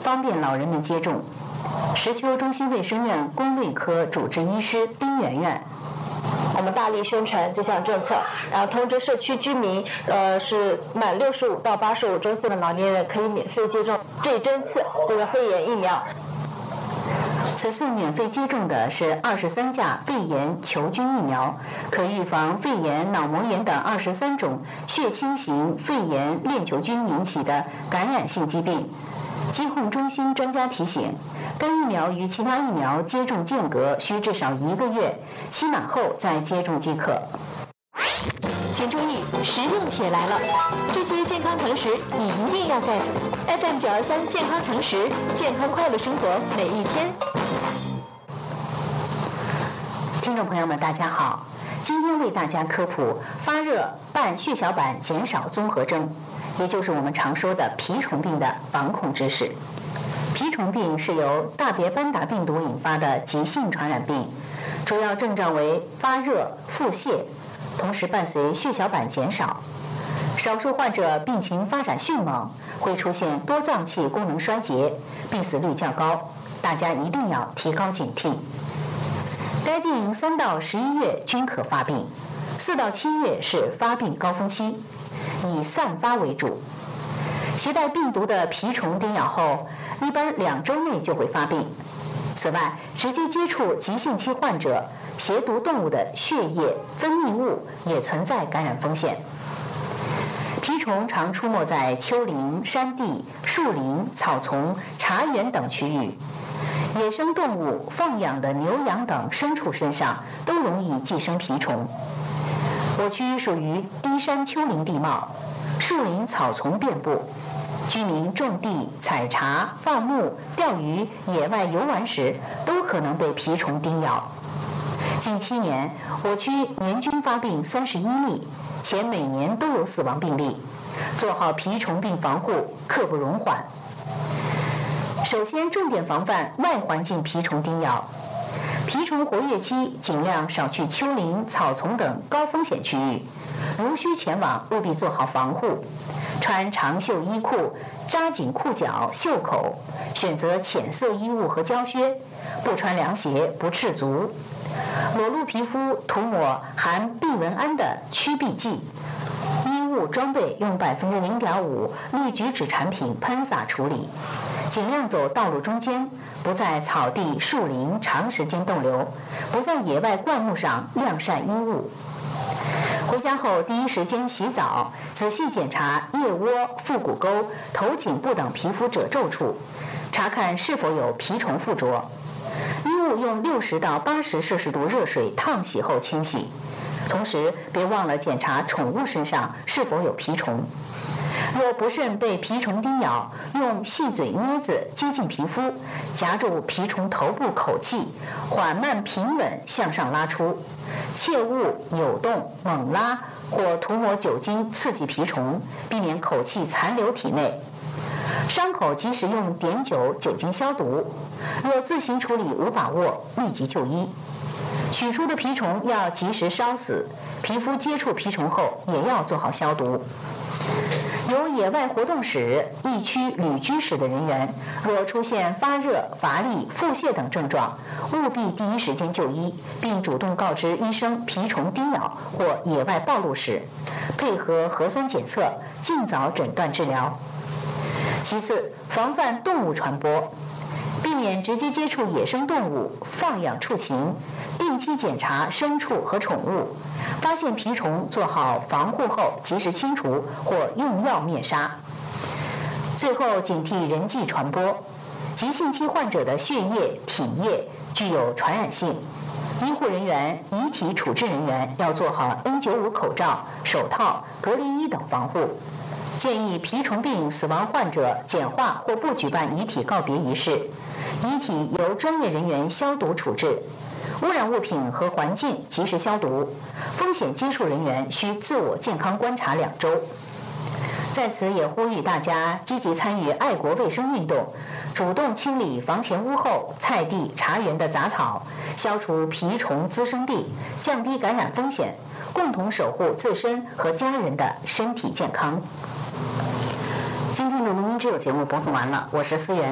方便老人们接种。石丘中心卫生院公卫科主治医师丁媛媛。 我们大力宣传这项政策，然后通知社区居民，是满65到85周岁的老年人可以免费接种这一针次这个肺炎疫苗。 此次免费接种的是23价肺炎球菌疫苗，可预防肺炎、脑膜炎等23种血清型肺炎链球菌引起的感染性疾病。疾控中心专家提醒，该疫苗与其他疫苗接种间隔需至少1个月，期满后再接种即可。 请注意，实用帖来了！这些健康诚实你一定要 get。FM 923健康诚实，健康快乐生活每一天。 听众朋友们，大家好，今天为大家科普发热伴血小板减少综合征，也就是我们常说的蜱虫病的防控知识。蜱虫病是由大别班达病毒引发的急性传染病，主要症状为发热、腹泻，同时伴随血小板减少。少数患者病情发展迅猛，会出现多脏器功能衰竭，病死率较高，大家一定要提高警惕。该病3到11月均可发病，4到7月是发病高峰期，以散发为主。携带病毒的蜱虫叮咬后，一般2周内就会发病。此外，直接接触急性期患者携毒动物的血液、分泌物也存在感染风险。蜱虫常出没在丘陵、山地、树林、草丛、茶园等区域。野生动物、放养的牛羊等牲畜身上都容易寄生蜱虫。我区属于低山丘陵地貌，树林草丛遍布，居民种地、采茶、放牧、钓鱼、野外游玩时都可能被蜱虫叮咬。近7年，我区年均发病31例，且每年都有死亡病例。做好蜱虫病防护，刻不容缓。首先，重点防范外环境蜱虫叮咬。蜱虫活跃期尽量少去丘陵、草丛等高风险区域，如需前往，务必做好防护。穿长袖衣裤，扎紧裤脚、袖口，选择浅色衣物和胶靴，不穿凉鞋，不赤足。裸露皮肤涂抹含避蚊胺的驱避剂。衣物装备用0.5%氯菊酯产品喷洒处理，尽量走道路中间，不在草地、树林长时间逗留，不在野外灌木上晾晒衣物。回家后第一时间洗澡，仔细检查腋窝、腹股沟、头颈部等皮肤褶皱处，查看是否有蜱虫附着。衣物用60到80摄氏度热水烫洗后清洗。同时，别忘了检查宠物身上是否有蜱虫。若不慎被蜱虫叮咬，用细嘴镊子接近皮肤，夹住蜱虫头部口气，缓慢平稳向上拉出，切勿扭动、猛拉或涂抹酒精刺激蜱虫，避免口气残留体内。伤口及时用碘酒酒精消毒，若自行处理无把握，立即就医。取出的蜱虫要及时烧死，皮肤接触蜱虫后也要做好消毒。有野外活动史、疫区旅居史的人员，若出现发热、乏力、腹泻等症状，务必第一时间就医，并主动告知医生蜱虫叮咬或野外暴露史，配合核酸检测，尽早诊断治疗。其次，防范动物传播，避免直接接触野生动物、放养畜禽，定期检查牲畜和宠物，发现蜱虫做好防护后及时清除或用药灭杀。最后，警惕人际传播，急性期患者的血液、体液具有传染性，医护人员、遗体处置人员要做好 N95 口罩、手套、隔离衣等防护。建议蜱虫病死亡患者简化或不举办遗体告别仪式，遗体由专业人员消毒处置，污染物品和环境及时消毒，风险接触人员需自我健康观察2周。在此也呼吁大家积极参与爱国卫生运动，主动清理房前屋后、菜地、茶园的杂草，消除蜱虫滋生地，降低感染风险，共同守护自身和家人的身体健康。今天的农民之友节目播送完了，我是思源。